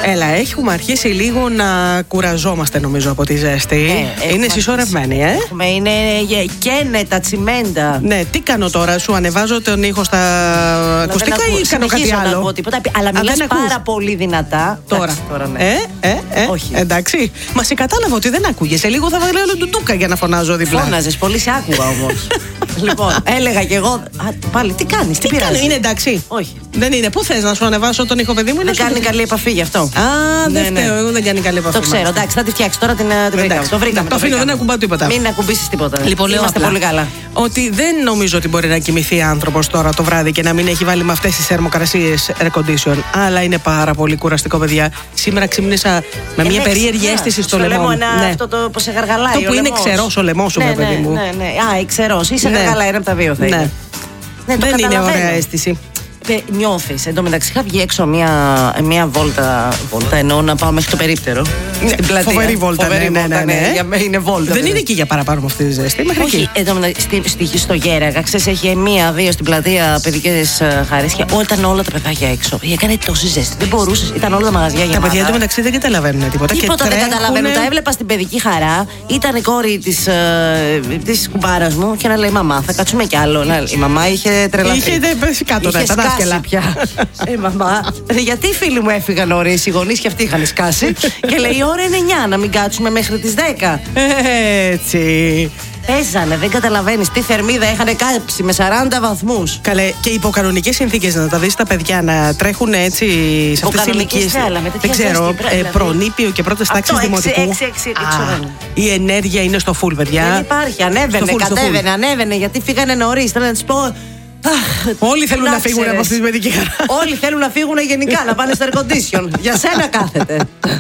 Έλα, έχουμε αρχίσει λίγο να κουραζόμαστε νομίζω από τη ζέστη. Είναι συσσωρευμένη, Είναι καίνε τα τσιμέντα. Ναι, τι κάνω τώρα, σου ανεβάζω τον ήχο στα ακουστικά ή κάνω κάτι άλλο? Δεν ακούω τίποτα, αλλά μιλάς πάρα πολύ δυνατά. Τώρα ναι. Όχι. Εντάξει. Μα σε κατάλαβα ότι δεν ακούγεσαι. Λίγο θα βάλω ντουντούκα για να φωνάζω δίπλα. Φώναζες, πολύ σε άκουγα όμως. Λοιπόν, έλεγα κι εγώ. Πάλι, τι κάνεις, τι πειράζει? Είναι εντάξει? Όχι. Δεν είναι. Πού θες να σου ανεβάσω τον ήχο, παιδί μου? Δεν κάνει καλή επαφή γι' αυτό. Δεν φταίω, εγώ δεν κάνει καλή επαφή. Το ξέρω, εντάξει, θα τη φτιάξει τώρα την βρήκαμε. Το βρήκαμε. Το αφήνω, δεν ακουμπάω τίποτα. Μην ακουμπήσεις τίποτα. Λοιπόν, είμαστε πολύ καλά. Ότι δεν νομίζω ότι μπορεί να κοιμηθεί άνθρωπος τώρα το βράδυ και να μην έχει βάλει με αυτές τις θερμοκρασίες air condition. Αλλά είναι πάρα πολύ κουραστικό, παιδιά. Σήμερα ξύπνησα με μια περίεργη αίσθηση στο λαιμό. Αυτό το που σε γαργαλάει. Το που είναι ξερός ο λαιμός σου, παιδί μου. Ναι, ξερός. Είσαι γαργαλάει, ένα από τα δύο θα είναι. Δεν είναι ωραία αίσθηση. Νιώθεις. Εν τω μεταξύ, είχα βγει έξω μια βόλτα. Εννοώ να πάω μέχρι το περίπτερο. Στην πλατεία. Φοβερή βόλτα, ναι. Για μένα είναι βόλτα. Δεν είναι εκεί για παραπάνω με αυτή τη ζέστη. Όχι, στο Γέραγα, ξέρεις, έχει 1-2 στην πλατεία παιδικές χαρίσια. Όταν όλα τα παιδάκια έξω. Έκανε τόση ζέστη. Δεν μπορούσε. Ήταν όλα τα μαγαζιά γεμάτα. Τα παιδιά εν τω μεταξύ δεν καταλαβαίνουν τίποτα. Τίποτα δεν καταλαβαίνουν. Τα έβλεπα στην παιδική χαρά. Ήταν η κόρη τη κουμπάρας μου και να λέει: Μαμά, θα κάτσουμε κι άλλο. Η μαμά είχε τρελαθεί. Είχε πέσει κάτω, πια. Μαμά, γιατί οι φίλοι μου έφυγαν νωρίς, οι γονείς και αυτοί είχαν σκάσει. Και λέει: η ώρα είναι 9, να μην κάτσουμε μέχρι τις 10. Έτσι. Παίζανε, δεν καταλαβαίνεις τι θερμίδα είχαν κάψει με 40 βαθμούς. Καλέ, και υπό κανονικές συνθήκες να τα δεις τα παιδιά να τρέχουν έτσι σε αυτές τις ηλικίες. Δεν ξέρω, προνήπιο και πρώτες τάξεις δημοτικού. Η ενέργεια είναι στο full, παιδιά. Δεν υπάρχει, ανέβαινε, γιατί φύγανε νωρίς. Θέλω να τους πω. Όλοι θέλουν να φύγουν από αυτή τη παιδική χαρά. Όλοι θέλουν να φύγουν γενικά, να πάνε στο air condition. Για σένα κάθεται.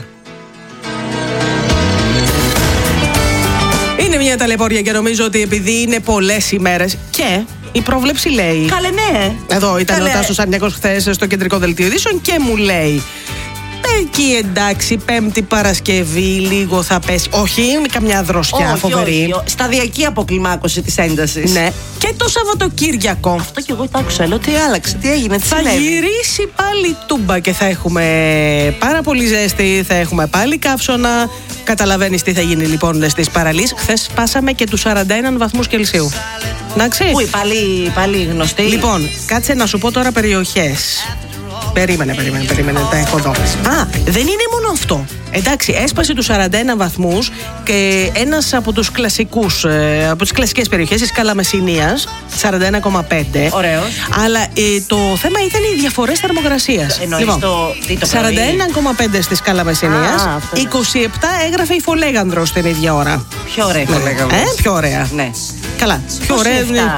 Είναι μια ταλαιπωρία και νομίζω ότι επειδή είναι πολλές ημέρες και η πρόβλεψη λέει. Καλέ, ναι. Εδώ ήταν ο Τάσος Αρνιακός χθες στο κεντρικό δελτίο ειδήσεων και μου λέει: εκεί εντάξει, Πέμπτη Παρασκευή λίγο θα πέσει. Όχι, καμιά δροσιά φοβερή. Όχι. Σταδιακή αποκλιμάκωση της έντασης. Ναι. Και το Σαββατοκύριακο. Αυτό κι εγώ το άκουσα. Λέω: τι άλλαξε, τι έγινε, τι θα γυρίσει πάλι τούμπα και θα έχουμε πάρα πολύ ζέστη, θα έχουμε πάλι καύσωνα. Καταλαβαίνεις τι θα γίνει λοιπόν στις παραλίες. Χθες σπάσαμε και τους 41 βαθμούς Κελσίου. Εντάξει. Πού, πάλι γνωστή. Λοιπόν, κάτσε να σου πω τώρα περιοχές. Περίμενε, τα έχω εδώ. Δεν είναι μόνο αυτό. Εντάξει, έσπασε τους 41 βαθμούς και ένας από τους κλασικούς, από τις κλασικές περιοχές της Καλαμεσσηνίας, 41,5. Ωραίος. Αλλά το θέμα ήταν οι διαφορές θερμοκρασίας. Λοιπόν, 41,5 της Καλαμεσσηνίας, 27 έγραφε η Φολέγανδρος την ίδια ώρα. Πιο ωραία η Φολέγανδρος. Πιο ωραία. Ναι. Καλά, πιο ωραία.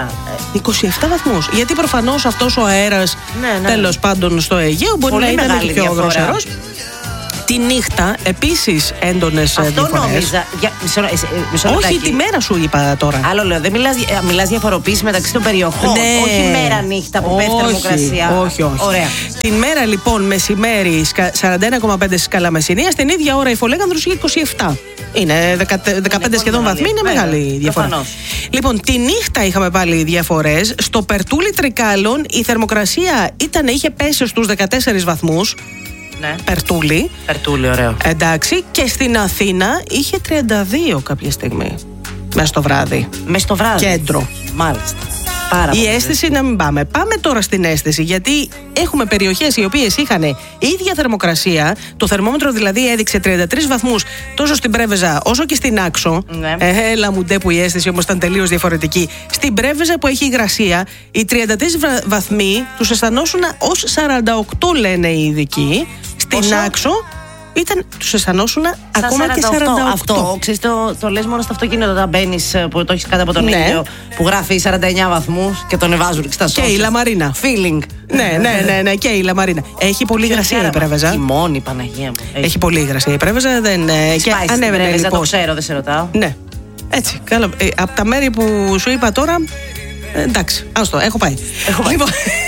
27 βαθμούς. Γιατί προφανώς αυτός ο αέρας, τέλος πάντων στο Αιγαίο, μπορεί να ήταν και πιο δροσερός. Τη νύχτα επίσης έντονες διαφορές. Αυτό νόμιζα. Όχι, τη μέρα σου είπα τώρα. Άλλο λέω, δεν μιλάς διαφοροποίηση μεταξύ των περιοχών. Όχι μέρα νύχτα που πέφτει θερμοκρασία. Όχι. Ωραία. Την μέρα λοιπόν μεσημέρι 41,5 της Καλαμεσσηνίας, την ίδια ώρα η Φολέγανδρος είχε 27. Είναι 15 σχεδόν βαθμοί, είναι μεγάλη διαφορά. Προφανώς. Λοιπόν, τη νύχτα είχαμε πάλι διαφορές. Στο Περτούλι Τρικάλων η θερμοκρασία είχε πέσει στους 14 βαθμούς. Ναι. Περτούλι, ωραίο. Εντάξει, και στην Αθήνα είχε 32 κάποια στιγμή. Μέσα στο βράδυ. Κέντρο. Μάλιστα. Η αίσθηση να μην πάμε. Πάμε τώρα στην αίσθηση, γιατί έχουμε περιοχές οι οποίες είχαν ίδια θερμοκρασία. Το θερμόμετρο δηλαδή έδειξε 33 βαθμούς τόσο στην Πρέβεζα όσο και στην Άξο. Ναι. Έλα μου ντε που η αίσθηση όμως ήταν τελείως διαφορετική. Στην Πρέβεζα που έχει υγρασία, οι 33 βαθμοί τους αισθανόσουν ως 48, λένε οι ειδικοί. Στην Άξο τους αισθανόσουν ακόμα και 48. Αυτό, ξέρεις, το λες μόνο στο αυτοκίνητο όταν μπαίνεις, που το έχεις κάτω από τον ήλιο, που γράφει 49 βαθμούς και τον ανεβάζουν στα social. Και η Λαμαρίνα. Feeling. Ναι, και η Λαμαρίνα. Έχει πολύ υγρασία η Πρέβεζα. Χειμώνη, Παναγία μου. Έχει πολύ υγρασία η Πρέβεζα. Και ανέβαινε λοιπόν. Το ξέρω, δεν σε ρωτάω. Ναι. Έτσι. Καλά. Από τα μέρη που σου είπα τώρα. Εντάξει, άστο, έχω πάει. Λοιπόν.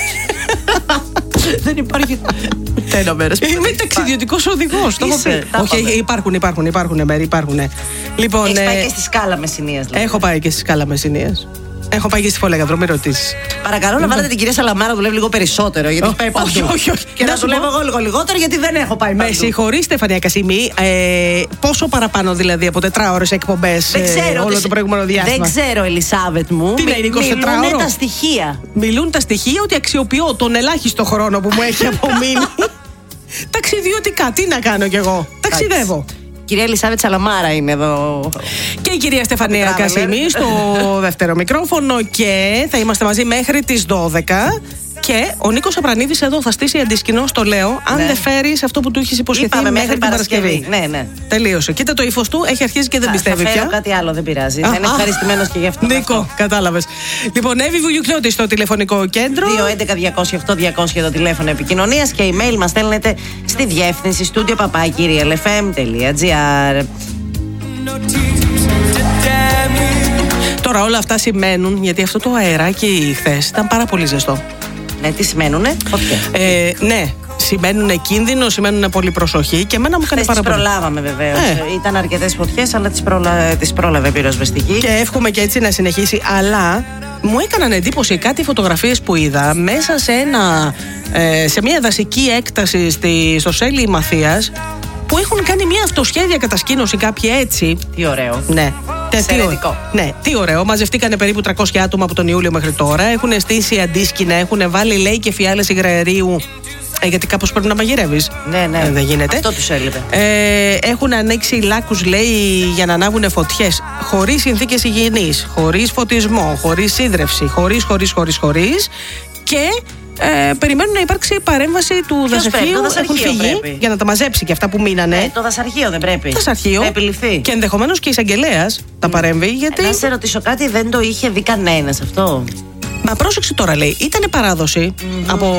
Δεν υπάρχει. Ένα μέρος. Είμαι ταξιδιωτικός οδηγός. Όχι, υπάρχουν μέρη. Λοιπόν, έχεις πάει και στη Σκάλα Μεσσηνίας. Έχω πάει και στη Σκάλα Μεσσηνίας. Έχω πάει και στη Φολέγαδρο, μην ρωτήσεις. Παρακαλώ να βάλετε την κυρία Σαλαμάρα να δουλεύει λίγο περισσότερο. Γιατί έχει πάει παντού. Όχι. Και να δουλεύω εγώ λίγο λιγότερο, γιατί δεν έχω πάει παντού. Με συγχωρείς, Στεφανία Κασίμη. Πόσο παραπάνω δηλαδή από 4 ώρες εκπομπές όλο το προηγούμενο διάστημα? Δεν ξέρω, Ελισάβετ μου. Τι να είναι, 24 ώρο? Μιλούν τα στοιχεία. Μιλούν τα στοιχεία ότι αξιοποιώ τον ελάχιστο χρόνο που μου έχει απομείνει. Ταξιδιωτικά, τι να κάνω κι εγώ. Ταξιδεύω. Κυρία Ελισάβετ Σαλαμάρα είναι εδώ. Και η κυρία Στεφανία Κασίμη στο δεύτερο μικρόφωνο. Και θα είμαστε μαζί μέχρι τις 12. Και ο Νίκος Απρανίδης εδώ θα στήσει αντίσκηνο, στο λέω, αν δεν φέρεις αυτό που του έχεις υποσχεθεί μέχρι την Παρασκευή. Ναι. Τελείωσε. Κοίτα το ύφος του, έχει αρχίσει και δεν πιστεύει πια. Θα φέρω κάτι άλλο, δεν πειράζει. Θα είναι ευχαριστημένος και γι' αυτό. Νίκο, κατάλαβες. Λοιπόν, Εύη Βουγιουκλιώτη στο τηλεφωνικό κέντρο. 211-208-200 το τηλέφωνο επικοινωνίας και email μας στέλνετε στη διεύθυνση studio@real.fm.gr. Τώρα όλα αυτά σημαίνουν, γιατί αυτό το αεράκι χθες ήταν πάρα πολύ ζεστό. Ναι, τι σημαίνουνε? Ναι, σημαίνουν κίνδυνο, σημαίνουν πολύ προσοχή και εμένα μου έκανε πάρα πολύ. Τις προλάβαμε βεβαίως. Ήταν αρκετές φωτιές, αλλά τις πρόλαβε πυροσβεστική. Και εύχομαι και έτσι να συνεχίσει. Αλλά μου έκαναν εντύπωση κάτι φωτογραφίες που είδα μέσα σε μια δασική έκταση στο Σέλι Μαθίας, που έχουν κάνει μια αυτοσχέδια κατασκήνωση κάποιοι έτσι. Τι ωραίο. Ναι. Εξαιρετικό. Ναι, τι ωραίο. Μαζευτήκανε περίπου 300 άτομα από τον Ιούλιο μέχρι τώρα. Έχουν στήσει αντίσκηνα, έχουν βάλει, λέει, και φιάλες υγραερίου. Γιατί κάπως πρέπει να μαγειρεύεις. Ναι. Δεν γίνεται. Αυτό τους έλειπε. Έχουν ανοίξει λάκκους, λέει, για να ανάβουν φωτιές. Χωρίς συνθήκες υγιεινής, χωρίς φωτισμό, χωρίς σίδρευση, χωρίς. Και περιμένουν να υπάρξει παρέμβαση του δασαρχείου. Έχουν φύγει για να τα μαζέψει και αυτά που μείνανε. Το δασαρχείο δεν πρέπει. Δασαρχείο. Να επιληφθεί. Και ενδεχομένως και η εισαγγελέας τα παρέμβει. Γιατί... Να σε ρωτήσω κάτι, δεν το είχε δει κανένας αυτό? Μα πρόσεξε τώρα, λέει. Ήτανε παράδοση από.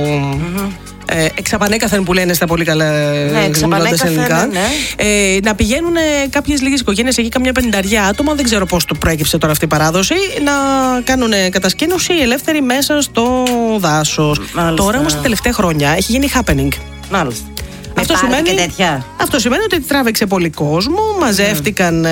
Εξαπανέκαθεν που λένε στα πολύ καλά ελληνικά. Ναι. Να πηγαίνουν κάποιες λίγες οικογένειες εκεί, καμιά 50 άτομα, δεν ξέρω πώς το προέκυψε τώρα αυτή η παράδοση, να κάνουν κατασκήνωση ελεύθερη μέσα στο δάσος. Τώρα όμως τα τελευταία χρόνια έχει γίνει happening. Μάλιστα. Αυτό σημαίνει ότι τράβηξε πολύ κόσμο, μαζεύτηκαν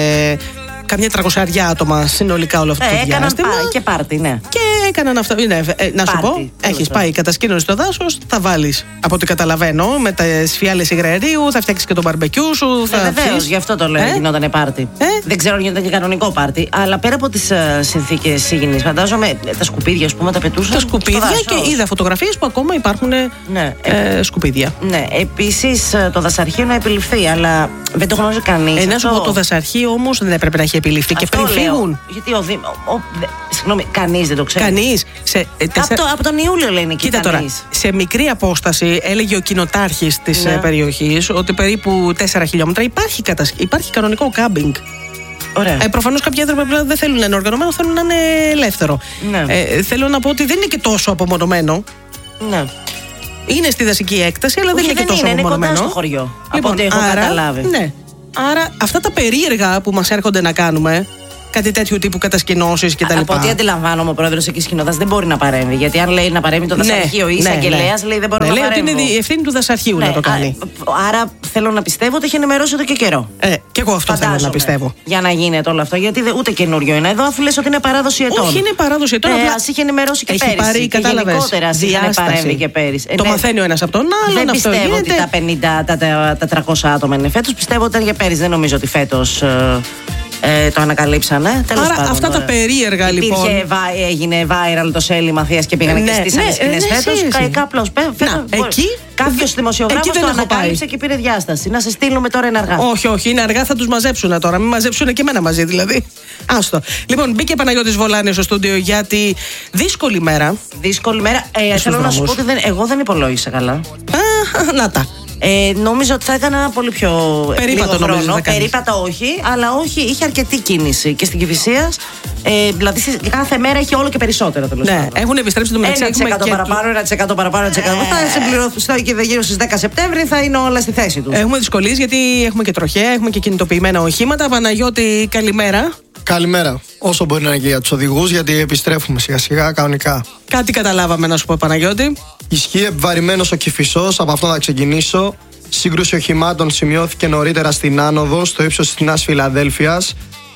καμιά 300 άτομα συνολικά όλο αυτό το διάστημα. Και πάρτι, ναι. Και έκαναν αυτό. Να σου πω, έχεις πάει κατασκήνωση στο δάσος, θα βάλεις, από ό,τι καταλαβαίνω, με τις φιάλες υγραερίου, θα φτιάξεις και το μπαρμπεκιού σου. Βεβαίως, γι' αυτό το λέω, γινότανε πάρτι. Δεν ξέρω αν γινόταν και κανονικό πάρτι, αλλά πέρα από τις συνθήκες υγιεινής, φαντάζομαι τα σκουπίδια, ας πούμε, τα πετούσαν. Τα σκουπίδια και είδα φωτογραφίες που ακόμα υπάρχουν σκουπίδια. Ναι, επίσης το δασαρχείο να επιληφθεί, αλλά δεν το γνωρίζει κανείς. Να σου πω, το δασαρχείο όμως δεν έπρεπε να έχει επιληφθεί και πριν φύγουν. Γιατί συγγνώμη, κανείς δεν το ξέρει. Κανείς. Από τον Ιούλιο λένε και κοίτα τώρα, σε μικρή απόσταση έλεγε ο κοινοτάρχης της περιοχής ότι περίπου 4 χιλιόμετρα υπάρχει κανονικό κάμπινγκ. Προφανώς κάποιοι άνθρωποι δεν θέλουν να είναι οργανωμένο, θέλουν να είναι ελεύθερο. Θέλω να πω ότι δεν είναι και τόσο απομονωμένο. Ναι. Είναι στη δασική έκταση, αλλά δεν είναι και τόσο απομονωμένο. Είναι κοντά στο χωριό. Από ό,τι έχω καταλάβει. Ναι. Άρα αυτά τα περίεργα που μας έρχονται να κάνουμε, κάτι τέτοιου τύπου κατασκηνώσεις κτλ. Από ό,τι αντιλαμβάνομαι, ο πρόεδρος εκεί σκηνοδάς δεν μπορεί να παρέμβει. Γιατί αν λέει να παρέμβει το δασαρχείο ή η εισαγγελέας, λέει δεν μπορεί να παρέμβει. Λέει ότι είναι η ευθύνη του δασαρχείου να το κάνει. Άρα θέλω να πιστεύω ότι έχει ενημερώσει εδώ και καιρό. Και εγώ αυτό θέλω να πιστεύω. Για να γίνεται όλο αυτό. Γιατί ούτε καινούριο είναι εδώ, αφού λες ότι είναι παράδοση ετών. Όχι, είναι παράδοση ετών. Ας είχε ενημερώσει και πέρυσι. Πάρει, κατάλαβες, παρέμβει και πέρυσι. Το μαθαίνει ο ένας από τον άλλον. Δεν πιστεύω ότι τα 300 άτομα είναι φέτος. Πιστεύω ότι ήταν για πέρυσι. Δεν νομίζω ότι φέτος το ανακαλύψανε. Άρα αυτά τα περίεργα λοιπόν. Έγινε viral το Σέλι Μαθίας και πήγανε και στήσανε σκηνές φέτος. Καπλώς εκεί. Κάποιος δημοσιογράφος το ανακάλυψε και πήρε διάσταση. Να σε στείλουμε τώρα είναι αργά. Όχι, είναι αργά, θα τους μαζέψουν τώρα. Μην μαζέψουν και εμένα μαζί δηλαδή. Άστο. Λοιπόν, μπήκε Παναγιώτης Βολάνης στο στούντιο για τη δύσκολη μέρα. Δύσκολη μέρα. Θέλω να σου πω ότι εγώ δεν υπολόγισα καλά. Να τα. Νόμιζα ότι θα έκανα ένα πολύ πιο περίπατο χρόνο. Περίπατα όχι, αλλά όχι, είχε αρκετή κίνηση και στην Κηφισίας. Δηλαδή κάθε μέρα έχει όλο και περισσότερο τέλος πάντων. Έχουν επιστρέψει το μεταξύ. 1% παραπάνω, 1% παραπάνω, 1%. Θα συμπληρωθεί και γύρω στις 10 Σεπτέμβρη θα είναι όλα στη θέση του. Έχουμε δυσκολίες γιατί έχουμε και τροχέα, έχουμε και κινητοποιημένα οχήματα. Παναγιώτη, καλημέρα. Καλημέρα. Όσο μπορεί να είναι και για τους οδηγούς, γιατί επιστρέφουμε σιγά σιγά κανονικά. Κάτι καταλάβαμε να σου πω, Παναγιώτη. Ισχύει επιβαρημένος ο Κηφισός, από αυτό θα ξεκινήσω. Σύγκρουση οχημάτων σημειώθηκε νωρίτερα στην άνοδο, στο ύψος της Νέας Φιλαδέλφειας.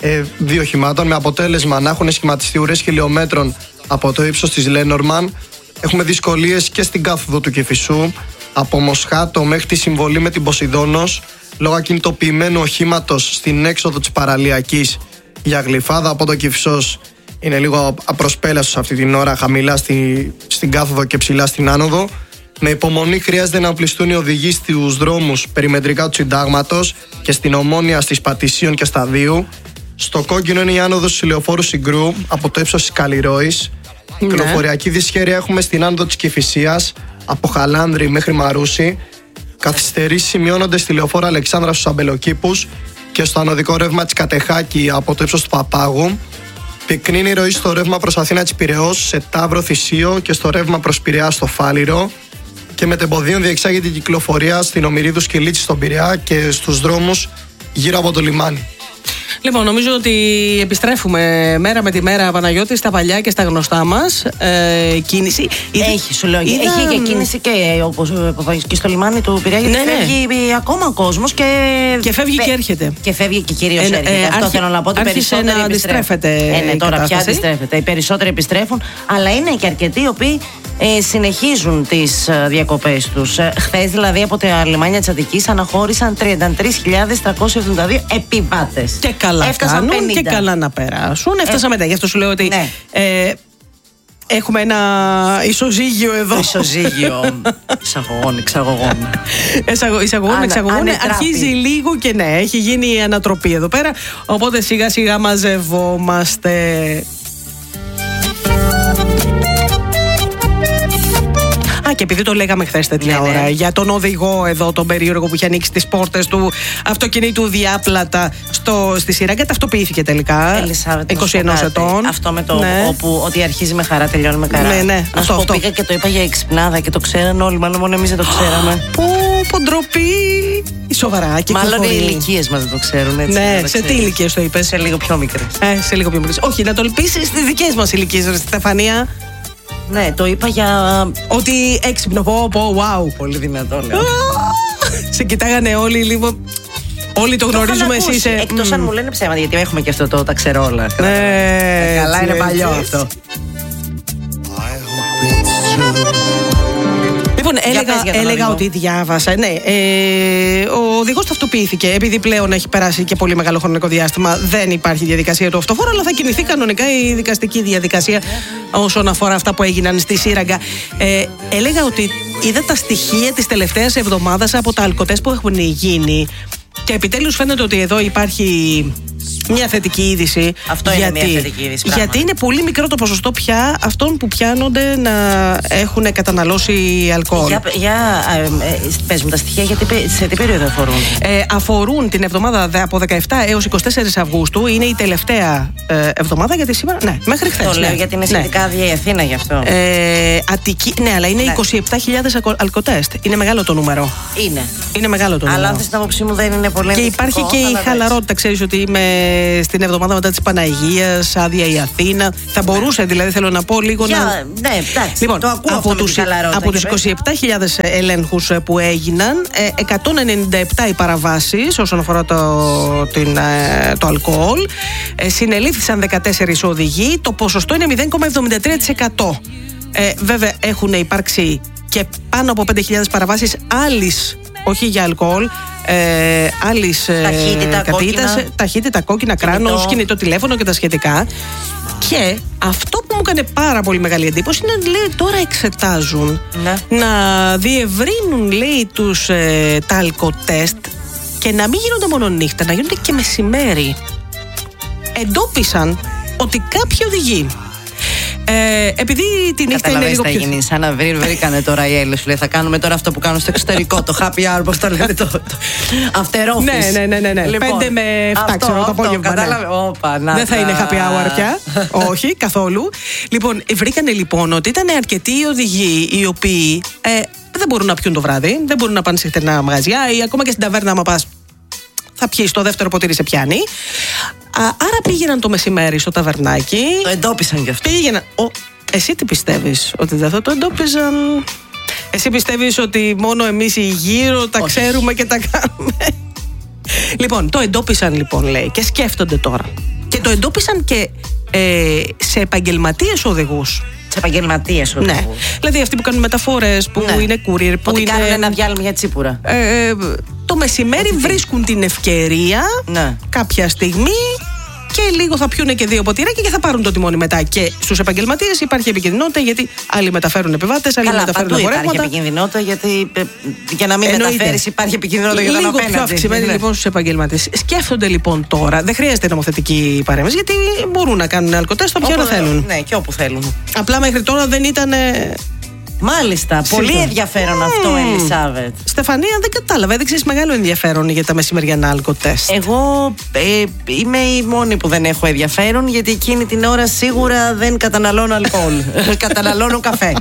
2 οχημάτων, με αποτέλεσμα να έχουν σχηματιστεί ουρές χιλιόμετρων από το ύψος της Λένορμαν. Έχουμε δυσκολίες και στην κάθοδο του Κηφισού, από Μοσχάτο μέχρι τη συμβολή με την Ποσειδώνος, λόγω ακινητοποιημένου οχήματος στην έξοδο της παραλιακής για Γλυφάδα. Από το Κηφισός είναι λίγο απροσπέλαστος αυτή την ώρα, χαμηλά στην κάθοδο και ψηλά στην άνοδο. Με υπομονή χρειάζεται να οπλιστούν οι οδηγοί στους δρόμους περιμετρικά του Συντάγματος και στην Ομόνια, στις Πατησίων και Σταδίου. Στο κόκκινο είναι η άνοδος του Ηλεοφόρου Συγκρού από το ύψος της Καλλιρόης. Κυκλοφοριακή δυσχέρεια έχουμε στην άνοδο της Κηφισίας από Χαλάνδρη μέχρι Μαρούσι. Καθυστερήσεις σημειώνονται στη Λεωφόρο Αλεξάνδρα στους Αμπελοκήπους και στο ανωδικό ρεύμα της Κατεχάκη από το ύψος του Παπάγου. Πυκνή είναι η ροή στο ρεύμα προς Αθήνα της Πειραιώς, σε Ταύρο Θησίο και στο ρεύμα προς Πειραιά στο Φάληρο. Και μετεμποδίων διεξάγεται η κυκλοφορία στην Ομηρίδου Σκυλίτση στον Πειραιά και στους δρόμους γύρω από το λιμάνι. Λοιπόν, νομίζω ότι επιστρέφουμε μέρα με τη μέρα, Παναγιώτη, στα παλιά και στα γνωστά μας. Κίνηση. Έχει, σου λέω. Έχει και κίνηση και στο λιμάνι του Πειραιά. Ναι, φεύγει ακόμα κόσμος και φεύγει και έρχεται. Και φεύγει και κυρίως έρχεται. Αυτό θέλω να πω. Ότι περισσότεροι αντιστρέφεται. Τώρα πια αντιστρέφεται. Οι περισσότεροι επιστρέφουν, αλλά είναι και αρκετοί οι οποίοι συνεχίζουν τις διακοπές τους. Χθες, δηλαδή, από τα λιμάνια της Αττικής αναχώρησαν 33.372 επιβάτες. Και καλά έφτασαν κάνουν 50. Και καλά να περάσουν. Έφτασαν μετά. Γι' αυτό σου λέω ότι έχουμε ένα ισοζύγιο εδώ. Ισοζύγιο εξαγωγών. Εξαγωγών. Αρχίζει λίγο και ναι, έχει γίνει η ανατροπή εδώ πέρα. Οπότε σιγά σιγά μαζευόμαστε. Και επειδή το λέγαμε χθες τέτοια ώρα για τον οδηγό εδώ, τον περίεργο που είχε ανοίξει τις πόρτες του αυτοκινήτου διάπλατα στη Σύραγγα, ταυτοποιήθηκε τελικά. 21 ετών. Αυτό με το όπου ότι αρχίζει με χαρά, τελειώνει με χαρά. Ναι. Αυτό πήγα και το είπα για εξυπνάδα και το ξέραν όλοι, μάλλον μόνο εμείς δεν το ξέραμε. Πω ντροπή. Σοβαρά. Μάλλον οι ηλικίες μας δεν το ξέρουν, έτσι. Ναι, σε τι ηλικίες το είπες? Σε λίγο πιο μικρές. Σε λίγο πιο μικρές. Όχι, να το πεις στις δικές μας ηλικίες, Στεφανία. Ναι, το είπα για. Ότι έξυπνο, wow. Πολύ δυνατό, λέω. Σε κοιτάγανε όλοι λίγο. Όλοι το γνωρίζουμε, εσύ είσαι. Εκτός αν μου λένε ψέματα, γιατί έχουμε και αυτό το τα ξέρω όλα. Καλά, είναι παλιό αυτό. Λοιπόν, έλεγα ότι διάβασα. Ναι, ο οδηγός ταυτοποιήθηκε. Επειδή πλέον έχει περάσει και πολύ μεγάλο χρονικό διάστημα, δεν υπάρχει διαδικασία του αυτοφόρου, αλλά θα κινηθεί κανονικά η δικαστική διαδικασία όσον αφορά αυτά που έγιναν στη Σύραγγα. Έλεγα ότι είδα τα στοιχεία της τελευταίας εβδομάδας από τα αλκοτές που έχουν γίνει. Και επιτέλους φαίνεται ότι εδώ υπάρχει μια θετική είδηση. Αυτό είναι μια θετική είδηση. Γιατί είναι πολύ μικρό το ποσοστό πια αυτών που πιάνονται να έχουν καταναλώσει αλκοόλ. Πες μου τα στοιχεία, σε τι περίοδο αφορούν? Αφορούν την εβδομάδα από 17 έως 24 Αυγούστου. Είναι η τελευταία εβδομάδα, γιατί σήμερα. Ναι, μέχρι χθες. Το λέω γιατί είναι σχετικά άδεια η Αθήνα γι' αυτό. Αττική, ναι, αλλά είναι 27.000 αλκοτέστ. Είναι μεγάλο το νούμερο. Είναι μεγάλο το νούμερο. Αλλά στην άποψή μου δεν είναι πολύ. Και υπάρχει και η χαλαρότητα. Ξέρεις ότι είμαι στην εβδομάδα μετά της Παναγίας, άδεια η Αθήνα. Θα μπορούσε, δηλαδή, θέλω να πω λίγο να. Ναι, εντάξει. Λοιπόν, το ακούω από τους 27.000 ελέγχους που έγιναν, 197 οι παραβάσεις όσον αφορά το αλκοόλ. Συνελήφθησαν 14 οδηγοί. Το ποσοστό είναι 0,73%. Βέβαια, έχουν υπάρξει και πάνω από 5.000 παραβάσεις άλλης, όχι για αλκοόλ, άλλης ταχύτητα, κόκκινα, κράνος, κινητό τηλέφωνο και τα σχετικά. Και αυτό που μου έκανε πάρα πολύ μεγάλη εντύπωση είναι, λέει, τώρα εξετάζουν να διευρύνουν, λέει, τα αλκοτέστ και να μην γίνονται μόνο νύχτα, να γίνονται και μεσημέρι. Εντόπισαν ότι κάποιοι οδηγοί, επειδή τη νύχτα είναι λίγο πιο. Θα γίνει σαν να βρήκανε τώρα οι Έλληνες. Θα κάνουμε τώρα αυτό που κάνουν στο εξωτερικό, το happy hour, πώς το λένε, το after office. Ναι. Λοιπόν, 5 με 7 ξέρω το απόγευμα. Δεν θα είναι happy hour πια. Όχι, καθόλου. Λοιπόν, βρήκανε λοιπόν ότι ήταν αρκετοί οδηγοί οι οποίοι δεν μπορούν να πιούν το βράδυ, δεν μπορούν να πάνε σε χτενά μαγαζιά ή ακόμα και στην ταβέρνα, άμα πας, θα πιείς το δεύτερο ποτήρι, σε πιάνει. Άρα πήγαιναν το μεσημέρι στο ταβερνάκι. Το εντόπισαν γι' αυτό. Εσύ τι πιστεύεις, ότι δεν θα το εντόπιζαν? Εσύ πιστεύεις ότι μόνο εμείς οι γύρω τα ξέρουμε και τα κάνουμε? Λοιπόν, το εντόπισαν, λοιπόν, λέει, και σκέφτονται τώρα. Και το εντόπισαν και σε επαγγελματίες οδηγούς. Σε επαγγελματίες οδηγούς. Ναι. Δηλαδή αυτοί που κάνουν μεταφορές, που είναι courier, που ότι κάνουν ένα διάλειμμα για τσίπουρα. Το μεσημέρι βρίσκουν την ευκαιρία κάποια στιγμή και λίγο θα πιούνε και 2 ποτηράκια και θα πάρουν το τιμόνι μετά. Και στους επαγγελματίες υπάρχει επικινδυνότητα, γιατί άλλοι μεταφέρουν επιβάτες, άλλοι μεταφέρουν αγορεύματα. Υπάρχει επικινδυνότητα, γιατί για να μην μεταφέρεις υπάρχει επικινδυνότητα για τον απέναντι. Λίγο πιο αυξημένη λοιπόν στους επαγγελματίες. Σκέφτονται λοιπόν τώρα, δεν χρειάζεται νομοθετική παρέμβαση, γιατί μπορούν να κάνουν αλκοτέστ όποιο θέλουν. Ναι, και όπου θέλουν. Απλά μέχρι τώρα δεν ήταν. Μάλιστα, πολύ ενδιαφέρον αυτό, Ελισάβετ. Στεφανία, δεν κατάλαβα. Έδειξες μεγάλο ενδιαφέρον για τα μεσημεριανά αλκοτέστ. Εγώ είμαι η μόνη που δεν έχω ενδιαφέρον, γιατί εκείνη την ώρα σίγουρα δεν καταναλώνω αλκοόλ. Καταναλώνω καφέ.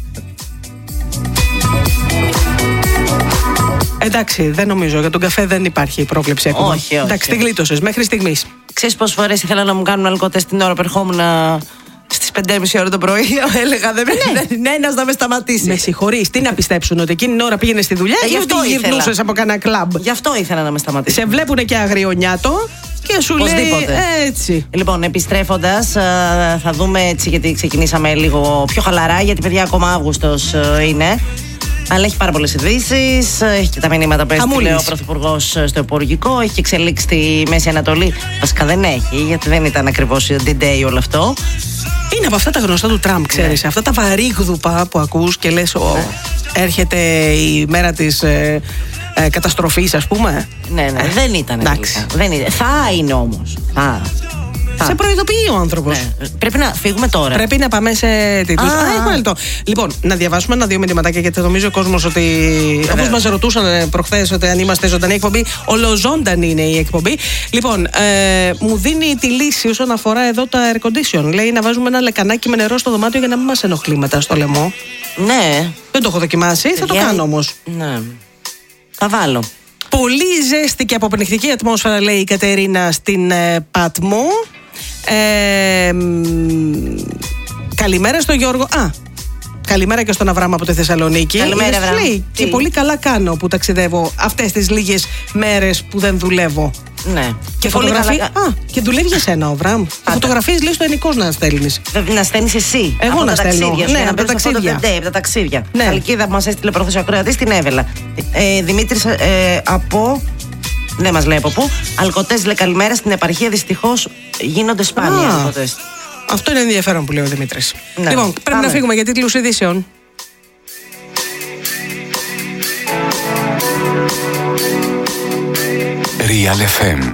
Εντάξει, δεν νομίζω. Για τον καφέ δεν υπάρχει πρόβλεψη ακόμα. Όχι. Εντάξει, τη γλίτωσες μέχρι στιγμής. Ξέρεις πόσες φορές ήθελα να μου κάνουν αλκοτέστ την ώρα που ερχόμουν στις 5.30 ώρα το πρωί? Έλεγα δεν είναι ένας να με σταματήσει. Με συγχωρείς, τι να πιστέψουν, ότι εκείνη την ώρα πήγαινε στη δουλειά ή ότι γυρνούσες από κανένα κλαμπ? Γι' αυτό ήθελα να με σταματήσει. Σε βλέπουνε και αγριονιάτο και σου λέει έτσι. Λοιπόν, επιστρέφοντας, θα δούμε έτσι, γιατί ξεκινήσαμε λίγο πιο χαλαρά, γιατί παιδιά ακόμα Αύγουστος είναι. Αλλά έχει πάρα πολλές ειδήσεις, έχει και τα μηνύματα που έστειλε ο Πρωθυπουργός στο Υπουργικό, έχει και εξελίξει τη Μέση Ανατολή. Βασικά δεν έχει, γιατί δεν ήταν ακριβώς D-Day όλο αυτό. Είναι από αυτά τα γνωστά του Τραμπ, ξέρεις. Αυτά τα βαρύγδουπα που ακούς και λες έρχεται η μέρα της καταστροφής, ας πούμε. Ναι, δεν ήταν. Θα είναι όμως. Σε προειδοποιεί ο άνθρωπος. Ναι. Πρέπει να φύγουμε τώρα. Πρέπει να πάμε σε τίτλους. Έχουμε λεπτό. Λοιπόν, να διαβάσουμε 1-2 μηνυματάκια, γιατί νομίζω ο κόσμος ότι. Όπως μας ρωτούσαν προχθές ότι αν είμαστε ζωντανή εκπομπή, ολοζώντανη είναι η εκπομπή. Λοιπόν, μου δίνει τη λύση όσον αφορά εδώ τα air condition. Λέει να βάζουμε ένα λεκανάκι με νερό στο δωμάτιο για να μην μας ενοχλεί μετά στο λαιμό. Ναι. Δεν το έχω δοκιμάσει, θα το κάνω όμως. Ναι. Θα βάλω. Πολύ ζέστη και αποπνιχτική ατμόσφαιρα, λέει η Κατερίνα στην Πατμό. Καλημέρα στο Γιώργο. Καλημέρα και στον Αβράμα από τη Θεσσαλονίκη. Καλημέρα, Αβράμα. Και πολύ καλά κάνω που ταξιδεύω αυτές τις λίγες μέρες που δεν δουλεύω. Ναι. Και φωτογραφεί. Και δουλεύει για σένα ο Αβράμ. Φωτογραφίες λέει στο ενικός να στέλνεις. Να στέλνεις εσύ. Εγώ από να στέλνω. Ναι, από τα ταξίδια. Ναι. Χαλκίδα που μας έστειλε πρόθεση ακροατή στην Εύελα. Δημήτρης από. Δεν μας λέει από πού. Αλκοτέστ λέει καλημέρα. Στην επαρχία δυστυχώς γίνονται σπάνια αλκοτέστ. Αυτό είναι ενδιαφέρον που λέει ο Δημήτρης. Ναι. Λοιπόν, πρέπει να φύγουμε για τίτλους ειδήσεων. Real FM.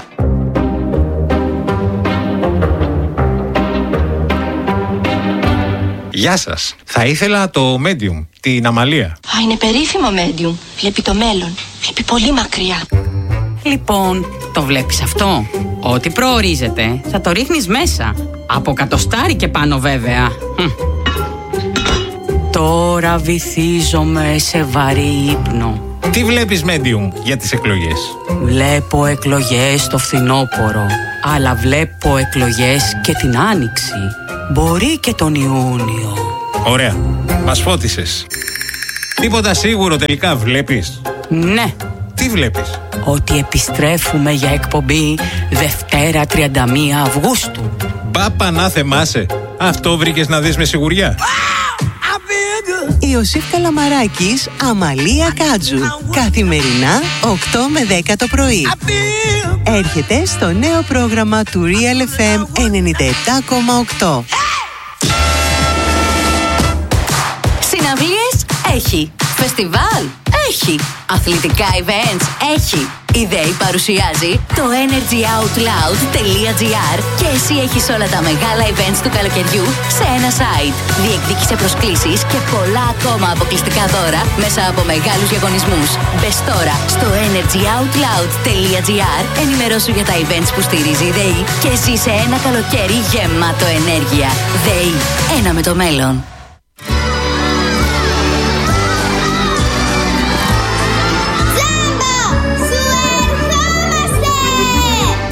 Γεια σας. Θα ήθελα το Medium, την Αμαλία. Είναι περίφημο Medium. Βλέπει το μέλλον. Βλέπει πολύ μακριά. Λοιπόν, το βλέπεις αυτό? Ό,τι προορίζεται θα το ρίχνεις μέσα. Από εκατοστάρι και πάνω βέβαια. Τώρα βυθίζομαι σε βαρύ ύπνο. Τι βλέπεις Medium για τις εκλογές? Βλέπω εκλογές το φθινόπωρο, αλλά βλέπω εκλογές και την Άνοιξη. Μπορεί και τον Ιούνιο. Ωραία, μας φώτισες. Τίποτα σίγουρο τελικά βλέπεις? Ναι. Τι βλέπεις? Ότι επιστρέφουμε για εκπομπή Δευτέρα 31 Αυγούστου. Πάπα να θεμάσαι. Αυτό βρήκες να δεις με σιγουριά? Ιωσήφ Καλαμαράκης, Αμαλία Κάτζου. Καθημερινά 8 με 10 το πρωί. Έρχεται στο νέο πρόγραμμα του Real FM 97,8. Συναυλίες έχει. Φεστιβάλ έχει. Αθλητικά events έχει. Η ΔΕΗ παρουσιάζει το energyoutloud.gr και εσύ έχεις όλα τα μεγάλα events του καλοκαιριού σε ένα site. Διεκδίκησε προσκλήσεις και πολλά ακόμα αποκλειστικά δώρα μέσα από μεγάλους διαγωνισμούς. Μπες τώρα στο energyoutloud.gr, ενημερώσου για τα events που στηρίζει η ΔΕΗ και ζήσε ένα καλοκαίρι γεμάτο ενέργεια. ΔΕΗ, ένα με το μέλλον.